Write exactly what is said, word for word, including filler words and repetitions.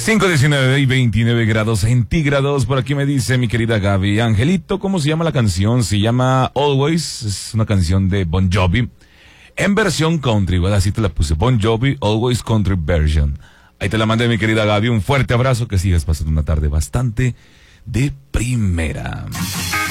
cinco, diecinueve y veintinueve grados centígrados. Por aquí me dice mi querida Gaby. Angelito, ¿cómo se llama la canción? Se llama Always. Es una canción de Bon Jovi. En versión country, ¿verdad? Así te la puse. Bon Jovi, Always Country Version. Ahí te la mandé, mi querida Gaby. Un fuerte abrazo. Que sigas pasando una tarde bastante de primera.